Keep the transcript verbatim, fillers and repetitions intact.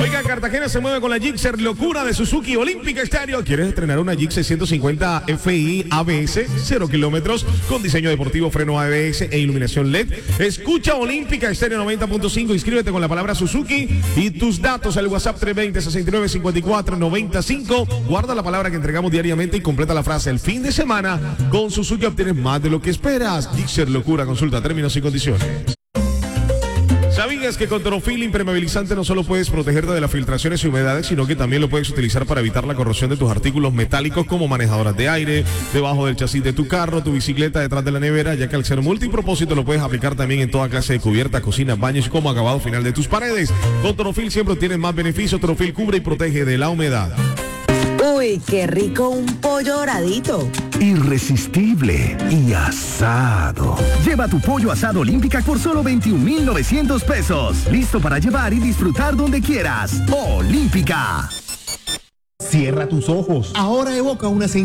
Oiga, Cartagena se mueve con la Gixxer Locura de Suzuki Olímpica Estéreo. ¿Quieres estrenar una Gixxer ciento cincuenta F I A B S, cero kilómetros, con diseño deportivo, freno A B S e iluminación L E D? Escucha Olímpica Estéreo noventa punto cinco, inscríbete con la palabra Suzuki y tus datos al WhatsApp tres dos cero, seis nueve cinco cuatro, nueve cinco. Guarda la palabra que entregamos diariamente y completa la frase el fin de semana. Con Suzuki obtienes más de lo que esperas. Gixxer Locura, consulta términos y condiciones. ¿Sabías que con Torofil impermeabilizante no solo puedes protegerte de las filtraciones y humedades, sino que también lo puedes utilizar para evitar la corrosión de tus artículos metálicos como manejadoras de aire, debajo del chasis de tu carro, tu bicicleta, detrás de la nevera, ya que al ser multipropósito lo puedes aplicar también en toda clase de cubiertas, cocinas, baños y como acabado final de tus paredes? Con Torofil siempre tienes más beneficios. Torofil cubre y protege de la humedad. Uy, qué rico un pollo doradito. Irresistible y asado. Lleva tu pollo asado Olímpica por solo veintiún mil novecientos pesos. Listo para llevar y disfrutar donde quieras. Olímpica. Cierra tus ojos. Ahora evoca una señal.